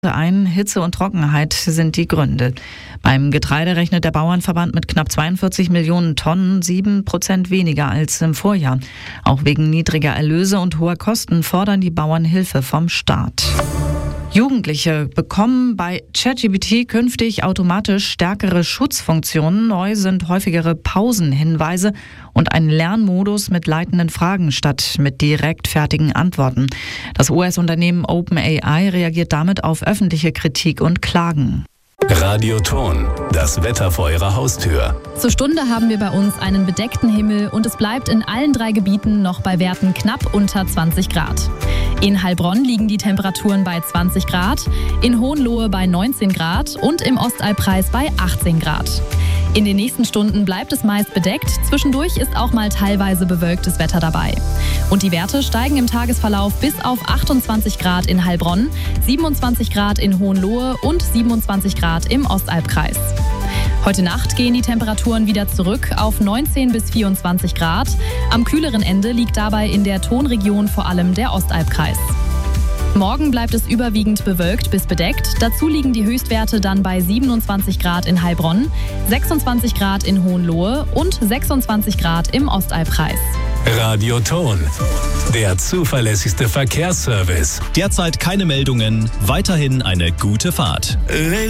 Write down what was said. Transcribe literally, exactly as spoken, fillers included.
ein. Hitze und Trockenheit sind die Gründe. Beim Getreide rechnet der Bauernverband mit knapp zweiundvierzig Millionen Tonnen, sieben Prozent weniger als im Vorjahr. Auch wegen niedriger Erlöse und hoher Kosten fordern die Bauern Hilfe vom Staat. Jugendliche bekommen bei ChatGPT künftig automatisch stärkere Schutzfunktionen. Neu sind häufigere Pausenhinweise und ein Lernmodus mit leitenden Fragen statt mit direkt fertigen Antworten. Das U S-Unternehmen OpenAI reagiert damit auf öffentliche Kritik und Klagen. Radioton, das Wetter vor Ihrer Haustür. Zur Stunde haben wir bei uns einen bedeckten Himmel und es bleibt in allen drei Gebieten noch bei Werten knapp unter zwanzig Grad. In Heilbronn liegen die Temperaturen bei zwanzig Grad, in Hohenlohe bei neunzehn Grad und im Ostalbkreis bei achtzehn Grad. In den nächsten Stunden bleibt es meist bedeckt, zwischendurch ist auch mal teilweise bewölktes Wetter dabei. Und die Werte steigen im Tagesverlauf bis auf achtundzwanzig Grad in Heilbronn, siebenundzwanzig Grad in Hohenlohe und siebenundzwanzig Grad im Ostalbkreis. Heute Nacht gehen die Temperaturen wieder zurück auf neunzehn bis vierundzwanzig Grad. Am kühleren Ende liegt dabei in der Tonregion vor allem der Ostalbkreis. Morgen bleibt es überwiegend bewölkt bis bedeckt. Dazu liegen die Höchstwerte dann bei siebenundzwanzig Grad in Heilbronn, sechsundzwanzig Grad in Hohenlohe und sechsundzwanzig Grad im Ostalbkreis. Radioton, der zuverlässigste Verkehrsservice. Derzeit keine Meldungen, weiterhin eine gute Fahrt.